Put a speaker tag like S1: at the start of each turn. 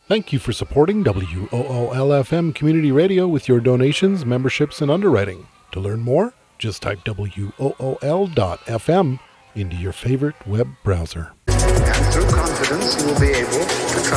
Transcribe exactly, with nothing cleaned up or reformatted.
S1: Thank you for supporting W O O L F M Community Radio with your donations, memberships, and underwriting. To learn more, just type W O O L dot F M into your favorite web browser.
S2: And through confidence, you will be able to